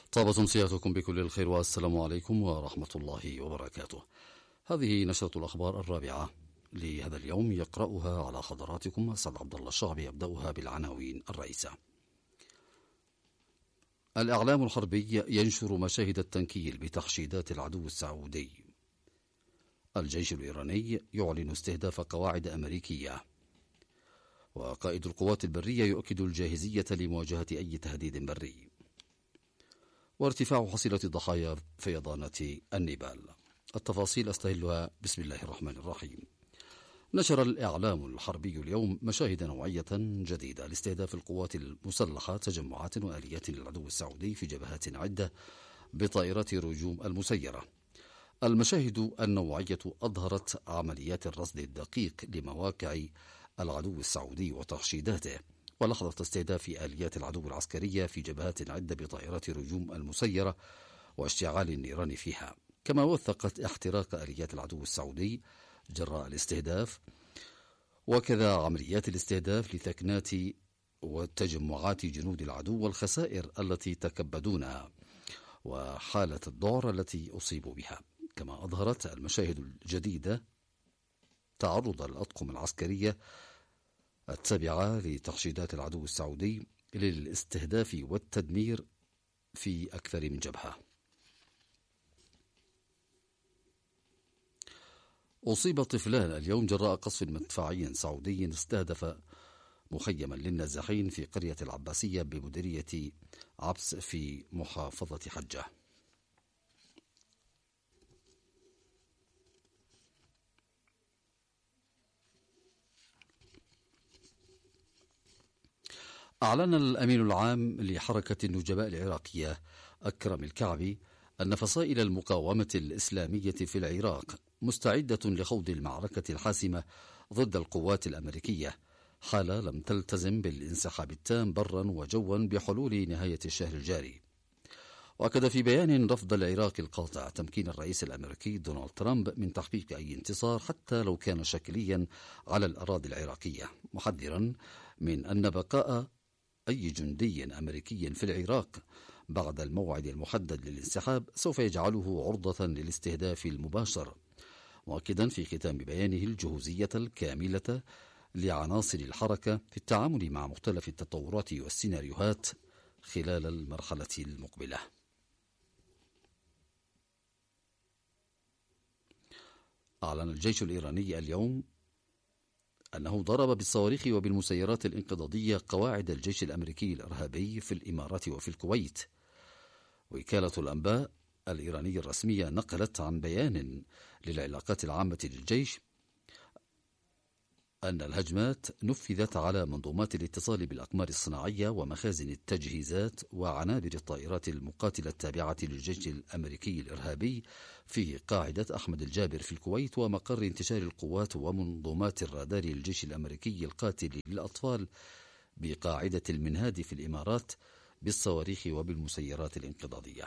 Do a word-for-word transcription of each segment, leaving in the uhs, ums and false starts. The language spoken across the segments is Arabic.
طابت أمسياتكم بكل الخير والسلام عليكم ورحمة الله وبركاته. هذه نشرة الأخبار الرابعة لهذا اليوم، يقرأها على حضراتكم أسعد عبد الله الشعبي. يبدأها بالعناوين الرئيسة. الإعلام الحربي ينشر مشاهد التنكيل بتحشيدات العدو السعودي. الجيش الإيراني يعلن استهداف قواعد أمريكية. وقائد القوات البرية يؤكد الجاهزية لمواجهة أي تهديد بري. وارتفاع حصيلة ضحايا فيضانات النيبال. التفاصيل أستهلها بسم الله الرحمن الرحيم. نشر الإعلام الحربي اليوم مشاهد نوعية جديدة لاستهداف القوات المسلحة تجمعات وآليات للعدو السعودي في جبهات عدة بطائرات رجوم المسيرة. المشاهد النوعية أظهرت عمليات الرصد الدقيق لمواقع العدو السعودي وتحشيداته، ولحظة استهداف آليات العدو العسكرية في جبهات عدة بطائرات رجوم المسيرة واشتعال النيران فيها، كما وثقت احتراق آليات العدو السعودي جراء الاستهداف، وكذا عمليات الاستهداف لثكنات وتجمعات جنود العدو والخسائر التي تكبدونها وحالة الذعر التي أصيبوا بها. كما أظهرت المشاهد الجديدة تعرض الأطقم العسكرية التابعة لتحشيدات العدو السعودي للاستهداف والتدمير في أكثر من جبهة. أصيب طفلان اليوم جراء قصف مدفعي سعودي استهدف مخيما للنازحين في قرية العباسية بمديرية عبس في محافظة حجة. أعلن الأمين العام لحركة النجباء العراقية أكرم الكعبي أن فصائل المقاومة الإسلامية في العراق مستعدة لخوض المعركة الحاسمة ضد القوات الأمريكية حال لم تلتزم بالانسحاب التام برا وجوا بحلول نهاية الشهر الجاري. وأكد في بيان رفض العراق القاطع تمكين الرئيس الأمريكي دونالد ترامب من تحقيق أي انتصار حتى لو كان شكليا على الأراضي العراقية، محذرا من أن بقاء أي جندي أمريكي في العراق بعد الموعد المحدد للانسحاب سوف يجعله عرضة للاستهداف المباشر، مؤكدا في ختام بيانه الجهوزية الكاملة لعناصر الحركة في التعامل مع مختلف التطورات والسيناريوهات خلال المرحلة المقبلة. أعلن الجيش الإيراني اليوم أنه ضرب بالصواريخ وبالمسيرات الانقضاضية قواعد الجيش الأمريكي الإرهابي في الإمارات وفي الكويت. وكالة الأنباء الإيرانية الرسمية نقلت عن بيان للعلاقات العامة للجيش أن الهجمات نفذت على منظومات الاتصال بالأقمار الصناعية ومخازن التجهيزات وعنابر الطائرات المقاتلة التابعة للجيش الأمريكي الإرهابي في قاعدة أحمد الجابر في الكويت، ومقر انتشار القوات ومنظومات الرادار للجيش الأمريكي القاتل للأطفال بقاعدة المنهاد في الإمارات بالصواريخ وبالمسيرات الانقضاضية.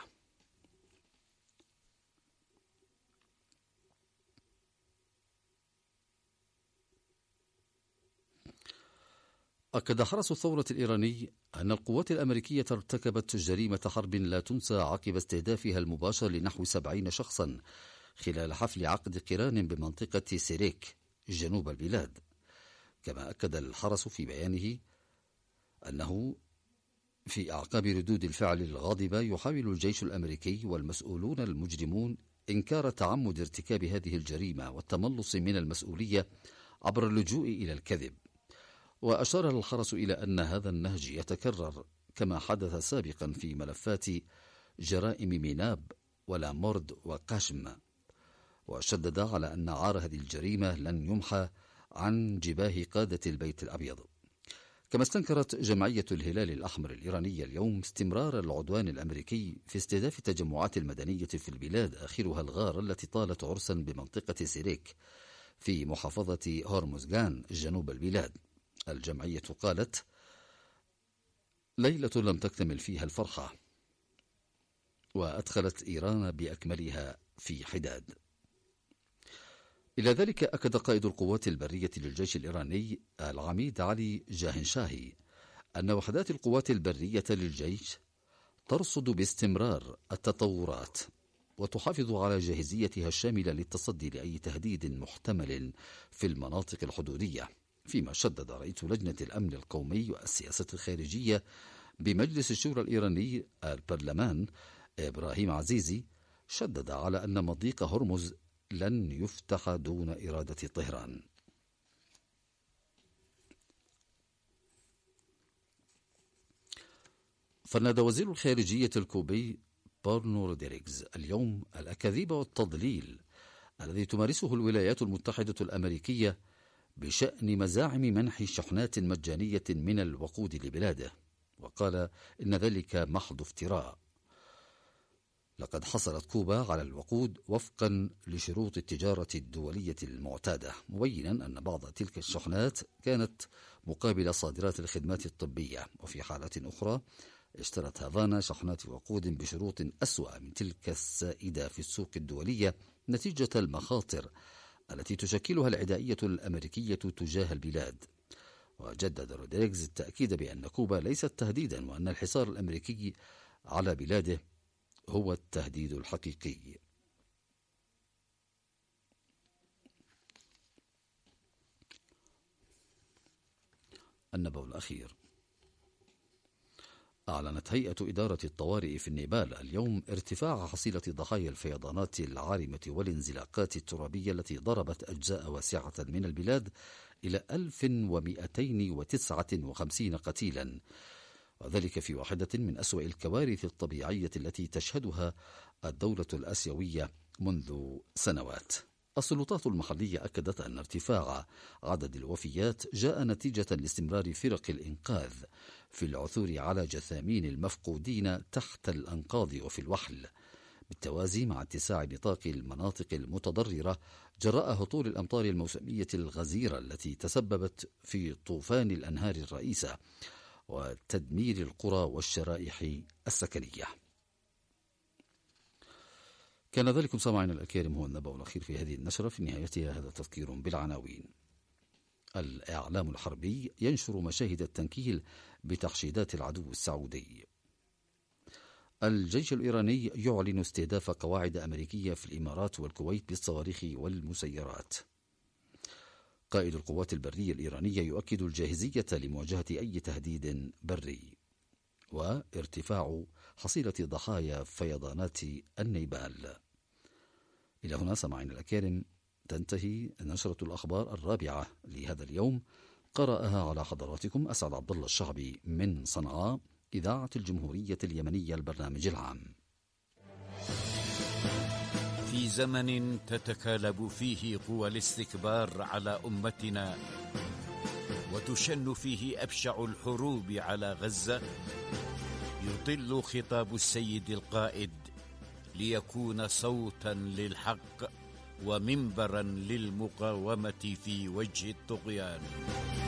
أكد حرس الثورة الإيراني أن القوات الأمريكية ارتكبت جريمة حرب لا تنسى عقب استهدافها المباشر لنحو سبعين شخصا خلال حفل عقد قران بمنطقة سيريك جنوب البلاد. كما أكد الحرس في بيانه أنه في أعقاب ردود الفعل الغاضبة يحاول الجيش الأمريكي والمسؤولون المجرمون إنكار تعمد ارتكاب هذه الجريمة والتملص من المسؤولية عبر اللجوء إلى الكذب. وأشار الحرس إلى أن هذا النهج يتكرر كما حدث سابقا في ملفات جرائم ميناب ولامورد وقاشم، وشدد على أن عار هذه الجريمة لن يمحى عن جباه قادة البيت الأبيض. كما استنكرت جمعية الهلال الأحمر الإيرانية اليوم استمرار العدوان الأمريكي في استهداف التجمعات المدنية في البلاد، آخرها الغارة التي طالت عرسا بمنطقة سيريك في محافظة هرمزغان جنوب البلاد. الجمعية قالت: ليلة لم تكتمل فيها الفرحة، وأدخلت إيران بأكملها في حداد. إلى ذلك أكد قائد القوات البرية للجيش الإيراني العميد علي جاهنشاهي أن وحدات القوات البرية للجيش ترصد باستمرار التطورات وتحافظ على جاهزيتها الشاملة للتصدي لأي تهديد محتمل في المناطق الحدودية. فيما شدد رئيس لجنة الأمن القومي والسياسة الخارجية بمجلس الشورى الإيراني البرلمان إبراهيم عزيزي، شدد على أن مضيق هرمز لن يفتح دون إرادة طهران. فند وزير الخارجية الكوبي بورنو رودريغز اليوم الأكاذيب والتضليل الذي تمارسه الولايات المتحدة الأمريكية بشأن مزاعم منح شحنات مجانية من الوقود لبلاده، وقال إن ذلك محض افتراء. لقد حصلت كوبا على الوقود وفقا لشروط التجارة الدولية المعتادة، مبينا أن بعض تلك الشحنات كانت مقابل صادرات الخدمات الطبية، وفي حالة أخرى اشترت هافانا شحنات وقود بشروط أسوأ من تلك السائدة في السوق الدولية نتيجة المخاطر التي تشكلها العدائية الأمريكية تجاه البلاد. وجدد رودريغز التأكيد بأن كوبا ليست تهديدا، وأن الحصار الأمريكي على بلاده هو التهديد الحقيقي. النبأ الأخير. أعلنت هيئة إدارة الطوارئ في النيبال اليوم ارتفاع حصيلة ضحايا الفيضانات العارمة والانزلاقات الترابية التي ضربت أجزاء واسعة من البلاد إلى ألف ومئتين وتسعة وخمسين قتيلا، وذلك في واحدة من أسوأ الكوارث الطبيعية التي تشهدها الدولة الآسيوية منذ سنوات. السلطات المحلية أكدت أن ارتفاع عدد الوفيات جاء نتيجة لاستمرار فرق الإنقاذ في العثور على جثامين المفقودين تحت الأنقاض وفي الوحل، بالتوازي مع اتساع نطاق المناطق المتضررة جراء هطول الأمطار الموسمية الغزيرة التي تسببت في طوفان الأنهار الرئيسة وتدمير القرى والشرائح السكنية. كان ذلكم سماعنا الأكارم هو النبأ الأخير في هذه النشرة. في نهايتها هذا تذكير بالعناوين. الإعلام الحربي ينشر مشاهد التنكيل بتحشيدات العدو السعودي. الجيش الإيراني يعلن استهداف قواعد أمريكية في الإمارات والكويت بالصواريخ والمسيرات. قائد القوات البرية الإيرانية يؤكد الجاهزية لمواجهة أي تهديد بري. وارتفاع حصيلة ضحايا فيضانات النيبال. إلى هنا سماعنا الأكارم تنتهي نشرة الأخبار الرابعة لهذا اليوم، قرأها على حضراتكم أسعد عبد الله الشعبي من صنعاء، إذاعة الجمهورية اليمنية، البرنامج العام. في زمن تتكالب فيه قوى الاستكبار على أمتنا وتشن فيه أبشع الحروب على غزة، يطل خطاب السيد القائد ليكون صوتا للحق ومنبرا للمقاومة في وجه الطغيان.